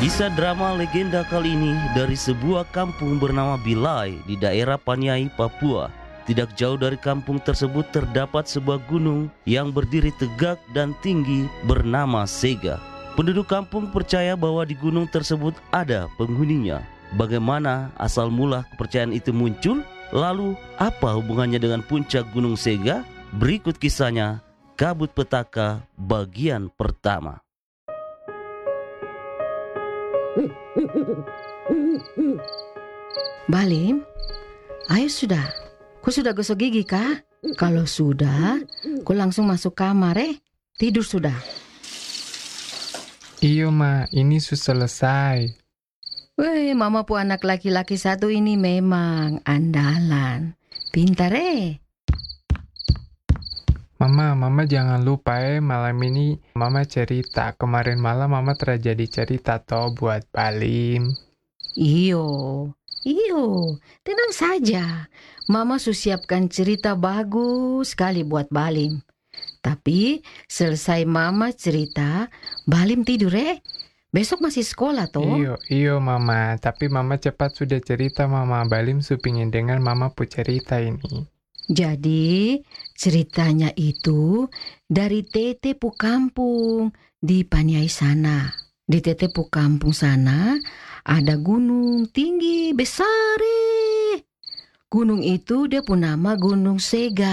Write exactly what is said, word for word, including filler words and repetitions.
Kisah drama legenda kali ini dari sebuah kampung bernama Bilai di daerah Paniai, Papua. Tidak jauh dari kampung tersebut terdapat sebuah gunung yang berdiri tegak dan tinggi bernama Sega. Penduduk kampung percaya bahwa di gunung tersebut ada penghuninya. Bagaimana asal mula kepercayaan itu muncul? Lalu apa hubungannya dengan puncak Gunung Sega? Berikut kisahnya, Kabut Petaka bagian pertama. Balim, ayo sudah. Kau sudah gosok gigi kah? Kalau sudah, kau langsung masuk kamar eh. Tidur sudah. Iyo ma, ini sudah selesai. Weh, mama pu anak laki-laki satu ini memang andalan. Pintar eh. Mama, mama jangan lupa eh, malam ini mama cerita. Kemarin malam mama terjadi cerita toh buat Balim. Iyo, iyo, tenang saja. Mama susiapkan cerita bagus sekali buat Balim. Tapi selesai mama cerita, Balim tidur eh. Besok masih sekolah toh. Iyo, iyo mama. Tapi mama cepat sudah cerita mama. Balim su pingin dengar mama pu cerita ini. Jadi ceritanya itu dari Tete pu kampung di Paniai sana. Di Tete pu kampung sana ada gunung tinggi besar. eh. Gunung itu dia pu nama Gunung Sega.